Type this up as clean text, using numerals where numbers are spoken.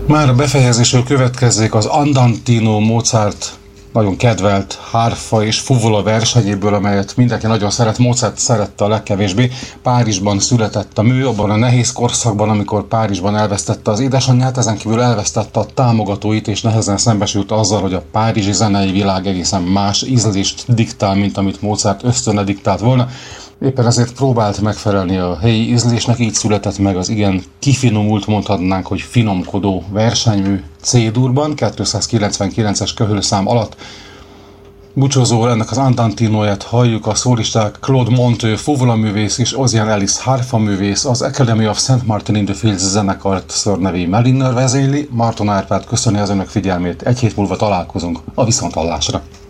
Már a befejezésről következzék az Andantino Mozart nagyon kedvelt hárfa és fuvola versenyéből, amelyet mindenki nagyon szeret. Mozart szerette a legkevésbé. Párizsban született a mű, abban a nehéz korszakban, amikor Párizsban elvesztette az édesanyját, ezen kívül elvesztette a támogatóit, és nehezen szembesült azzal, hogy a párizsi zenei világ egészen más ízlést diktál, mint amit Mozart ösztönre diktált volna. Éppen ezért próbált megfelelni a helyi ízlésnek, így született meg az igen kifinomult, mondhatnánk, hogy finomkodó versenymű C-durban, 299-es köhölszám alatt. Búcsúzóul ennek az Andantinóját halljuk, a szólisták Claude Monteux fuvolaművész és Ozian Ellis hárfaművész, az Academy of St. Martin in the Fields zenekart Sir Neville Mariner vezényli. Marton Árpád köszöni az önök figyelmét, egy hét múlva találkozunk, a viszonthallásra.